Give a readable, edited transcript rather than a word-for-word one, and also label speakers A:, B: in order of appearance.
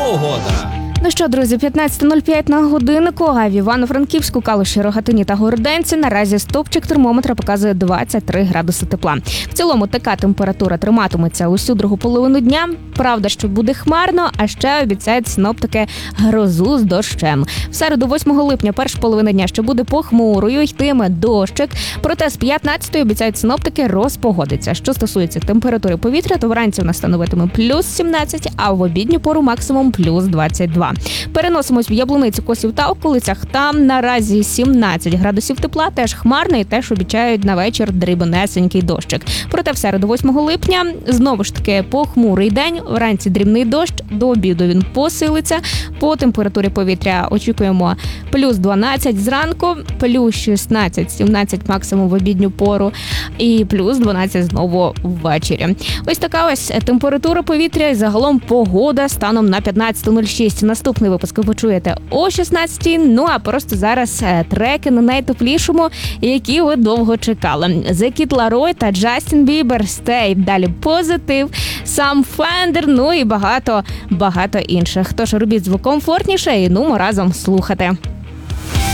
A: погода.
B: Ну що, друзі, 15:05 на годиннику, а в Івано-Франківську, Калуші, Рогатині та Городенці наразі стовпчик термометра показує 23 градуси тепла. В цілому така температура триматиметься усю другу половину дня. Правда, що буде хмарно, а ще обіцяють синоптики грозу з дощем. В середу, 8 липня, перша половина дня ще буде похмурою, йтиме дощик. Проте з 15-ї обіцяють синоптики розпогодиться. Що стосується температури повітря, то вранці вона становитиме плюс 17, а в обідню пору максимум плюс 22. Переносимось в Яблуницю, Косів та околицях. Там наразі 17 градусів тепла, теж хмарно і теж обіцяють на вечір дрібнесенький дощик. Проте в середу, 8 липня, знову ж таки похмурий день. Вранці дрібний дощ, до обіду він посилиться. По температурі повітря очікуємо плюс 12 зранку, плюс 16-17 максимум в обідню пору і плюс 12 знову ввечері. Ось така ось температура повітря і загалом погода станом на 15:06. Наступний випуск ви почуєте о 16:00. Ну а просто зараз треки на найтеплішому, які ви довго чекали. The Kid Laroi та Джастін Бібер, Stay. Далі позитив, сам Фендер, ну і багато інших. Тож робіть звук комфортніше і нумо разом слухати.